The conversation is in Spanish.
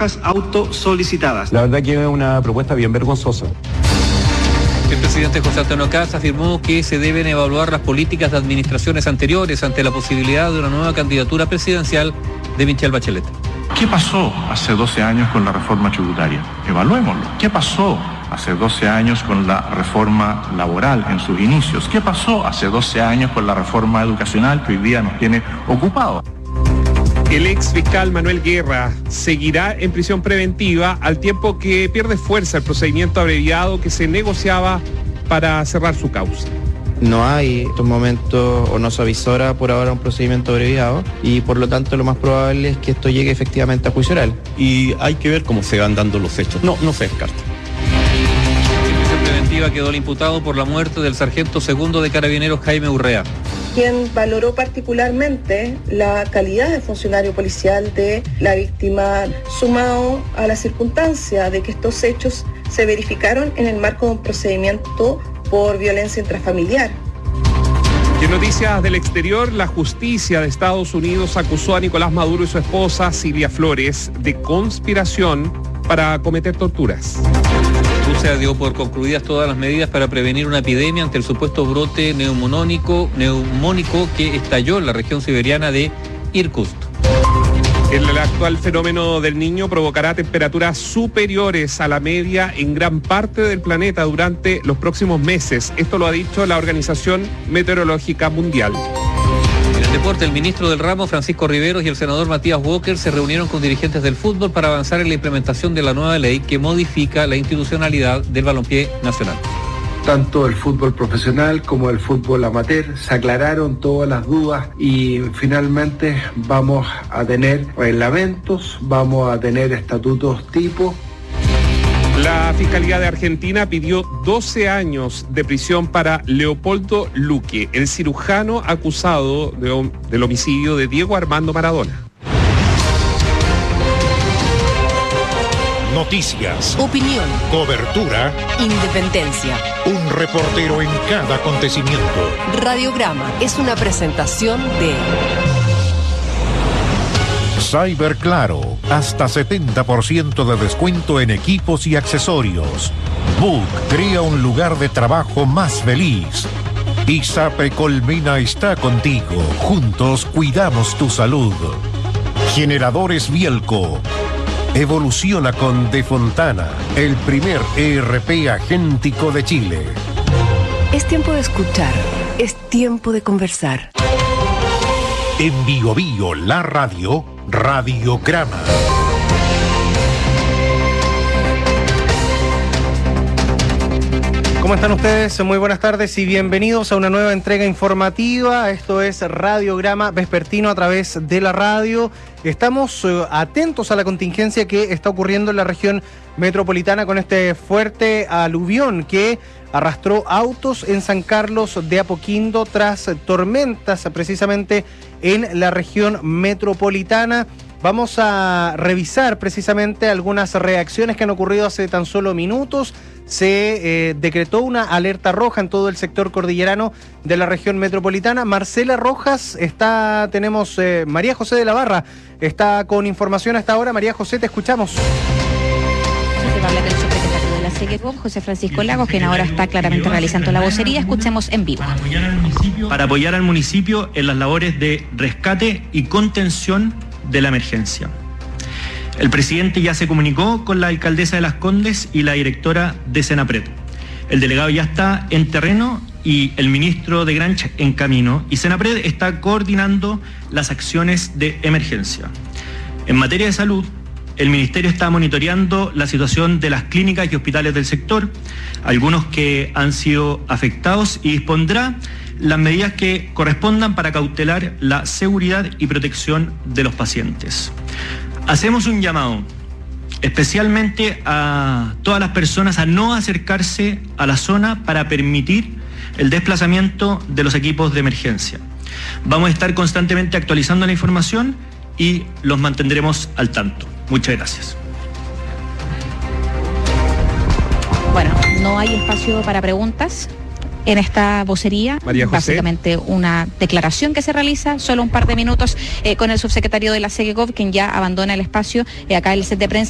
bajas autosolicitadas. La verdad que es una propuesta bien vergonzosa. El presidente José Antonio Kast afirmó que se deben evaluar las políticas de administraciones anteriores ante la posibilidad de una nueva candidatura presidencial de Michelle Bachelet. ¿Qué pasó hace 12 años con la reforma tributaria? Evaluémoslo. ¿Qué pasó hace 12 años con la reforma laboral en sus inicios? ¿Qué pasó hace 12 años con la reforma educacional que hoy día nos tiene ocupados? El ex fiscal Manuel Guerra seguirá en prisión preventiva al tiempo que pierde fuerza el procedimiento abreviado que se negociaba para cerrar su causa. No hay en estos momentos o no se avisora por ahora un procedimiento abreviado y por lo tanto lo más probable es que esto llegue efectivamente a juicio oral. Y hay que ver cómo se van dando los hechos. No se descarta. En prisión preventiva quedó el imputado por la muerte del sargento segundo de Carabineros Jaime Urrea, quien valoró particularmente la calidad de funcionario policial de la víctima, sumado a la circunstancia de que estos hechos se verificaron en el marco de un procedimiento por violencia intrafamiliar. Y en noticias del exterior, la justicia de Estados Unidos acusó a Nicolás Maduro y su esposa Silvia Flores de conspiración para cometer torturas. Rusia dio por concluidas todas las medidas para prevenir una epidemia ante el supuesto brote neumónico que estalló en la región siberiana de Irkutsk. El actual fenómeno del Niño provocará temperaturas superiores a la media en gran parte del planeta durante los próximos meses. Esto lo ha dicho la Organización Meteorológica Mundial. En el deporte, el ministro del ramo, Francisco Riveros, y el senador Matías Walker se reunieron con dirigentes del fútbol para avanzar en la implementación de la nueva ley que modifica la institucionalidad del balompié nacional. Tanto el fútbol profesional como el fútbol amateur se aclararon todas las dudas y finalmente vamos a tener reglamentos, vamos a tener estatutos tipo. La Fiscalía de Argentina pidió 12 años de prisión para Leopoldo Luque, el cirujano acusado del homicidio de Diego Armando Maradona. Noticias, opinión, cobertura, independencia. Un reportero en cada acontecimiento. Radiograma es una presentación de Cyberclaro, hasta 70% de descuento en equipos y accesorios. Book crea un lugar de trabajo más feliz. ISAPRE Colmena está contigo. Juntos cuidamos tu salud. Generadores Bielco. Evoluciona con De Fontana, el primer ERP agéntico de Chile. Es tiempo de escuchar, es tiempo de conversar. En Bio Bio, la radio, Radiograma. ¿Cómo están ustedes? Muy buenas tardes y bienvenidos a una nueva entrega informativa. Esto es Radiograma Vespertino a través de la radio. Estamos atentos a la contingencia que está ocurriendo en la región metropolitana con este fuerte aluvión que arrastró autos en San Carlos de Apoquindo tras tormentas precisamente en la región metropolitana. Vamos a revisar precisamente algunas reacciones que han ocurrido hace tan solo minutos. Se decretó una alerta roja en todo el sector cordillerano de la región metropolitana. Marcela Rojas, tenemos María José de la Barra, está con información hasta ahora. María José, te escuchamos. El subsecretario de la SEGECOV, José Francisco Lagos, quien ahora está claramente realizando la vocería. Escuchemos en vivo. Para apoyar al municipio en las labores de rescate y contención de la emergencia. El presidente ya se comunicó con la alcaldesa de Las Condes y la directora de Senapred. El delegado ya está en terreno y el ministro de Granch en camino, y Senapred está coordinando las acciones de emergencia. En materia de salud, el ministerio está monitoreando la situación de las clínicas y hospitales del sector, algunos que han sido afectados, y dispondrá las medidas que correspondan para cautelar la seguridad y protección de los pacientes. Hacemos un llamado especialmente a todas las personas a no acercarse a la zona para permitir el desplazamiento de los equipos de emergencia. Vamos a estar constantemente actualizando la información y los mantendremos al tanto. Muchas gracias. Bueno, no hay espacio para preguntas en esta vocería. María José. Básicamente una declaración que se realiza, solo un par de minutos con el subsecretario de la SEGECOV, quien ya abandona el espacio acá en el set de prensa.